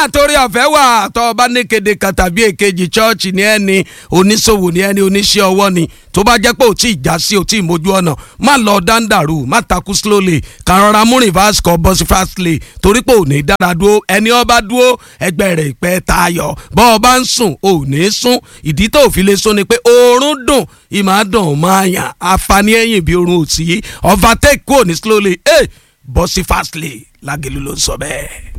àtòrí ọ̀fẹ́ wà tó bá ní kéde kan tàbí èkejì chọ́ọ̀chì ní ẹni oníṣòwò ní ẹni oníṣẹ́ ọwọ́ ni tó bá jẹ́ pé ò tí ì já sí ò tí ì mójú ọ̀nà má lọ dáńdàrú má takú slowly kàn rọra mú reverse kọ bọ́ sí fastly torí pé ò ní dára dúró ẹni ọba dúró ẹgbẹ́ rẹ̀ ìpẹ́ tayọ̀ bọ́ ọba ń sùn ò ní sùn ìdí tó fi lè sùn ni pé oorun dùn ìmọ̀ àdùn máa yàn àǹfààní ẹ̀yìn bí oorun ò sí overtake kò ní slowly bọ́ sí fastly Lágẹ̀lú ló ń sọ bẹ́ẹ̀.